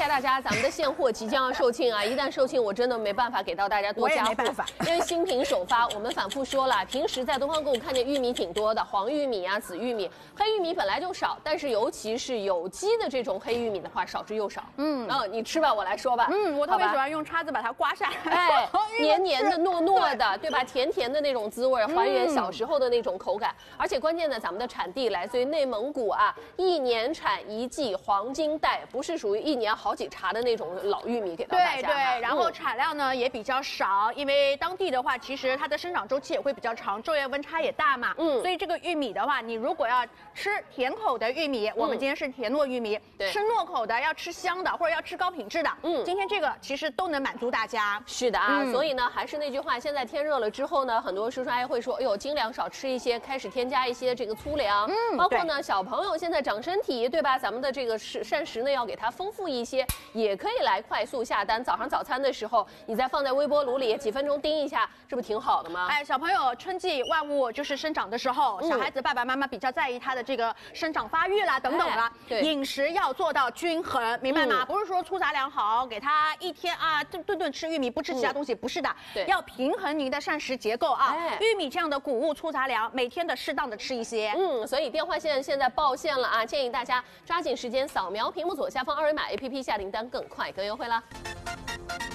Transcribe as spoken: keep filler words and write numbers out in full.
下大家，咱们的现货即将要售罄啊！一旦售罄，我真的没办法给到大家多加货， 没办法， 因为新品首发，我们反复说了，平时在东方购物看见玉米挺多的，黄玉米啊、紫玉米、黑玉米本来就少，但是尤其是有机的这种黑玉米的话，少之又少。嗯，嗯，你吃吧，我来说吧。 嗯，我特别喜欢用叉子把它刮下来， 哎，黏黏的、糯糯的，对吧？甜甜的那种滋味，还原小时候的那种口感。而且关键呢，咱们的产地来自于内蒙古啊，一年产一季黄金带，不是属于一年好几茬的那种老玉米给到大家。 对对，然后产量呢、嗯、也比较少，因为当地的话，其实它的生长周期也会比较长，昼夜温差也大嘛。嗯，所以这个玉米的话，你如果要吃甜口的玉米，嗯、我们今天是甜糯玉米；吃糯口的，要吃香的，或者要吃高品质的，嗯，今天这个其实都能满足大家。 是的啊，嗯、所以呢，还是那句话，现在天热了之后呢，很多叔叔阿姨会说，哎呦，尽量少吃一些，开始添加一些这个粗粮，嗯，包括呢小朋友现在长身体，对吧？咱们的这个食膳食呢要给它丰富一些，也可以来快速下单。早上早餐的时候，你再放在微波炉里几分钟叮一下，这不挺好的吗？ 哎，小朋友春季万物就是生长的时候，嗯、小孩子爸爸妈妈比较在意他的这个生长发育啦等等啦，哎、饮食要做到均衡，明白吗？嗯、不是说粗杂粮好，给他一天啊顿顿顿吃玉米不吃其他东西，嗯、不是的，对，要平衡您的膳食结构啊。哎、玉米这样的谷物粗杂粮，每天的适当的吃一些。 嗯，所以电话线现在爆线了啊，建议大家抓紧时间扫描屏幕左下方二维码 A P P 下订单，更快更优惠啦。